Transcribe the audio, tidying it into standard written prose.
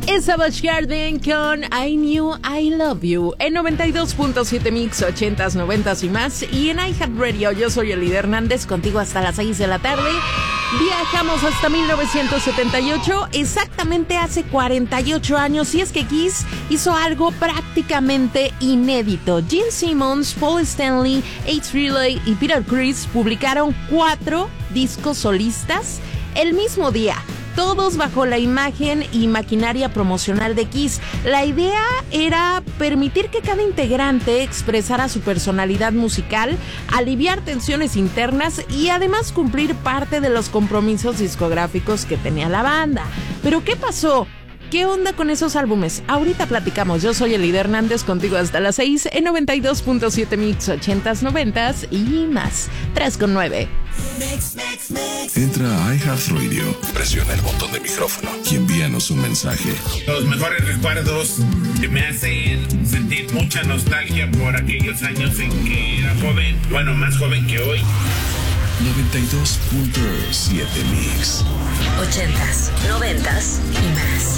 Savage Garden con I Knew I Love You en 92.7 Mix, 80s, 90s y más. Y en iHeartRadio, yo soy Elide Hernández, contigo hasta las 6 de la tarde. Viajamos hasta 1978, exactamente hace 48 años, y es que Kiss hizo algo prácticamente inédito. Gene Simmons, Paul Stanley, Ace Frehley y Peter Criss publicaron 4 discos solistas el mismo día, todos bajo la imagen y maquinaria promocional de Kiss. La idea era permitir que cada integrante expresara su personalidad musical, aliviar tensiones internas y además cumplir parte de los compromisos discográficos que tenía la banda. ¿Pero qué pasó? ¿Qué onda con esos álbumes? Ahorita platicamos. Yo soy Elide Hernández, contigo hasta las 6 en 92.7 Mix, 80s, 90s y más. 3.9. Entra a iHeartRadio, presiona el botón de micrófono y envíanos un mensaje. Los mejores recuerdos que me hacen sentir mucha nostalgia por aquellos años en que era joven, bueno, más joven que hoy. 92.7 Mix. 80s, 90s y más.